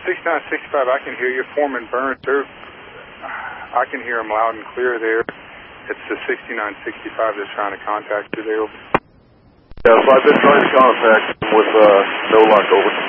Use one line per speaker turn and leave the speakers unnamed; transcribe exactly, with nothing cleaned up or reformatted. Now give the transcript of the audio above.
sixty-nine sixty-five, I can hear you. Foreman Burns, they're, I can hear them loud and clear there. It's the sixty-nine sixty-five that's trying to contact you there.
Yeah, so I've been trying to contact them with uh, no luck, over.